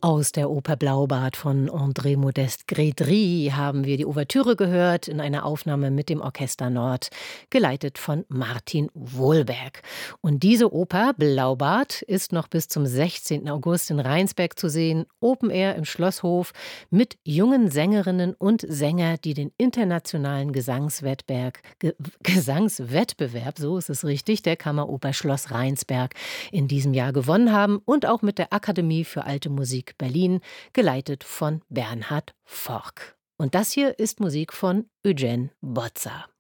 Aus der Oper Blaubart von André Modeste Grédry haben wir die Ouvertüre gehört in einer Aufnahme mit dem Orchester Nord, geleitet von Martin Wohlberg. Und diese Oper Blaubart ist noch bis zum 16. August in Rheinsberg zu sehen, Open Air im Schlosshof, mit jungen Sängerinnen und Sängern, die den internationalen Gesangswettbewerb, so ist es richtig, der Kammeroper Schloss Rheinsberg in diesem Jahr gewonnen haben, und auch mit der Akademie für Alte Musik Berlin, geleitet von Bernhard Forck. Und das hier ist Musik von Eugène Bozza.